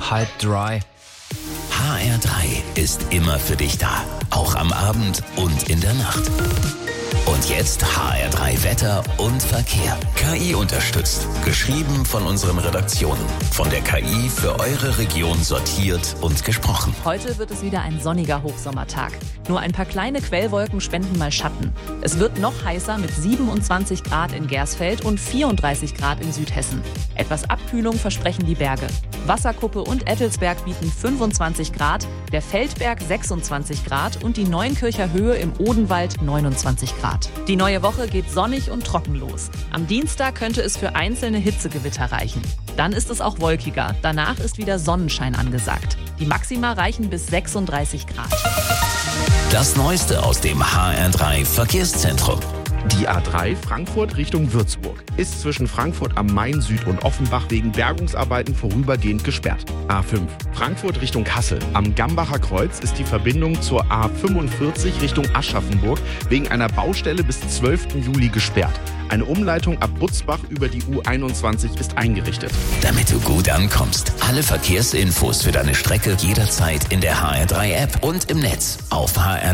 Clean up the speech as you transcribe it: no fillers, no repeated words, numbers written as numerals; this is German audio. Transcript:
halb dry. HR3 ist immer für dich da, auch am Abend und in der Nacht. Und jetzt HR3 Wetter und Verkehr. KI unterstützt. Geschrieben von unseren Redaktionen. Von der KI für eure Region sortiert und gesprochen. Heute wird es wieder ein sonniger Hochsommertag. Nur ein paar kleine Quellwolken spenden mal Schatten. Es wird noch heißer mit 27 Grad in Gersfeld und 34 Grad in Südhessen. Etwas Abkühlung versprechen die Berge. Wasserkuppe und Ettelsberg bieten 25 Grad, der Feldberg 26 Grad und die Neuenkircher Höhe im Odenwald 29 Grad. Die neue Woche geht sonnig und trocken los. Am Dienstag könnte es für einzelne Hitzegewitter reichen. Dann ist es auch wolkiger. Danach ist wieder Sonnenschein angesagt. Die Maxima reichen bis 36 Grad. Das Neueste aus dem HR3 Verkehrszentrum. Die A3 Frankfurt Richtung Würzburg ist zwischen Frankfurt am Main Süd und Offenbach wegen Bergungsarbeiten vorübergehend gesperrt. A5 Frankfurt Richtung Kassel. Am Gambacher Kreuz ist die Verbindung zur A45 Richtung Aschaffenburg wegen einer Baustelle bis 12. Juli gesperrt. Eine Umleitung ab Butzbach über die U21 ist eingerichtet. Damit du gut ankommst. Alle Verkehrsinfos für deine Strecke jederzeit in der HR3 App und im Netz auf hr3.